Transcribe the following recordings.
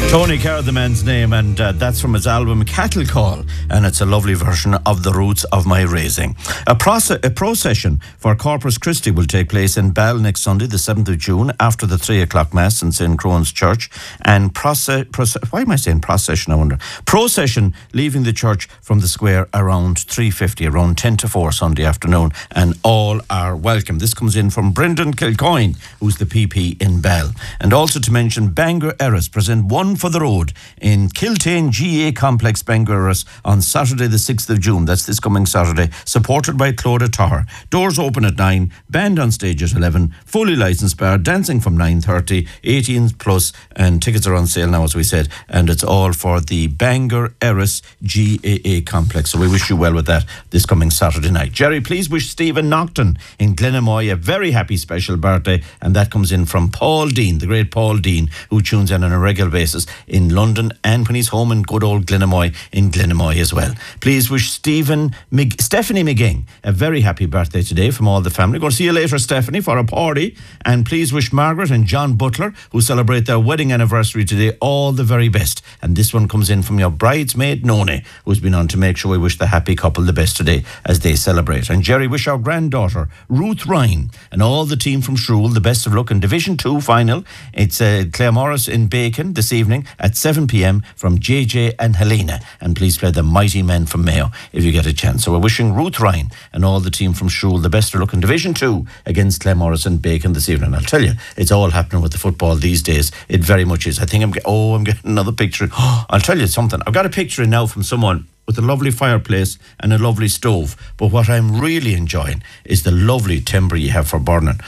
Tony Carr, the man's name, and that's from his album Cattle Call, and it's a lovely version of The Roots of My Raising. A procession for Corpus Christi will take place in Ball next Sunday, the 7th of June, after the 3 o'clock Mass in St. Crone's Church, and why am I saying procession, I wonder? Procession leaving the church from the square around 3:50, around 10 to 4 Sunday afternoon, and all are welcome. This comes in from Brendan Kilcoyne, who's the PP in Ball. And also to mention, Bangor Erris present One for the Road in Kiltane GA Complex, Bangor Erris, on Saturday the 6th of June. That's this coming Saturday, supported by Clodagh Tower. Doors open at 9, band on stage at 11, fully licensed bar, dancing from 9:30, 18 plus, and tickets are on sale now, as we said, and it's all for the Bangor Erris GAA Complex. So we wish you well with that this coming Saturday night. Jerry, please wish Stephen Nocton in Glenamoy a very happy special birthday, and that comes in from Paul Dean, the great Paul Dean, who tunes in on a regular basis in London and when he's home in good old Glenamoy, in Glenamoy as well. Please wish Stephanie McGing a very happy birthday today from all the family. Going to see you later, Stephanie, for a party. And please wish Margaret and John Butler, who celebrate their wedding anniversary today, all the very best. And this one comes in from your bridesmaid Noni, who's been on to make sure we wish the happy couple the best today as they celebrate. And Jerry, wish our granddaughter Ruth Ryan and all the team from Shrewell the best of luck in Division 2 final. It's Claremorris in Bacon this evening at 7 p.m. from JJ and Helena. And please play the Mighty Men from Mayo if you get a chance. So we're wishing Ruth Ryan and all the team from Shrewell the best of luck in Division 2 against Claremorris and Bacon this evening. I'll tell you, it's all happening with the football these days. It very much is. I think I'm getting another picture. I'll tell you something. I've got a picture in now from someone with a lovely fireplace and a lovely stove. But what I'm really enjoying is the lovely timber you have for burning.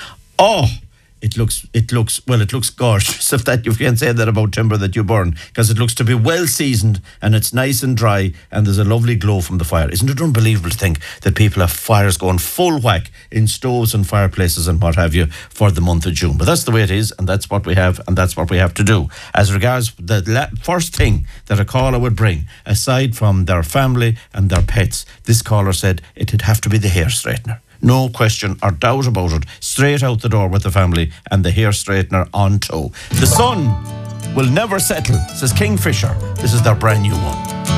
It looks gorgeous, if you can say that about timber that you burn, because it looks to be well seasoned and it's nice and dry and there's a lovely glow from the fire. Isn't it unbelievable to think that people have fires going full whack in stoves and fireplaces and what have you for the month of June? But that's the way it is, and that's what we have, and that's what we have to do. As regards the first thing that a caller would bring, aside from their family and their pets, this caller said it'd have to be the hair straightener. No question or doubt about it. Straight out the door with the family and the hair straightener on tow. The sun will never settle, says Kingfisher. This is their brand new one.